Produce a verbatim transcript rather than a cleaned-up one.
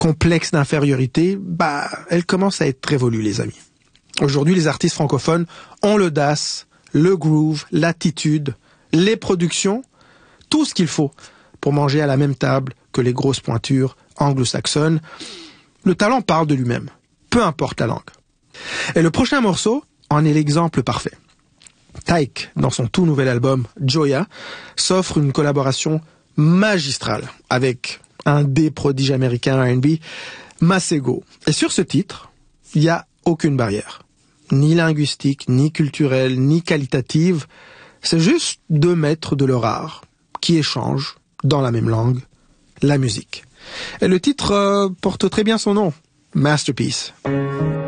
complexe d'infériorité, bah, elle commence à être révolue, les amis. Aujourd'hui, les artistes francophones ont l'audace, le groove, l'attitude, les productions, tout ce qu'il faut pour manger à la même table que les grosses pointures anglo-saxonnes. Le talent parle de lui-même, peu importe la langue. Et le prochain morceau en est l'exemple parfait. Tyke, dans son tout nouvel album Joya, s'offre une collaboration magistrale avec un des prodiges américains R and B, Masego. Et sur ce titre, il n'y a aucune barrière, ni linguistique, ni culturelle, ni qualitative. C'est juste deux maîtres de leur art qui échangent dans la même langue, la musique. Et le titre euh, porte très bien son nom, Masterpiece.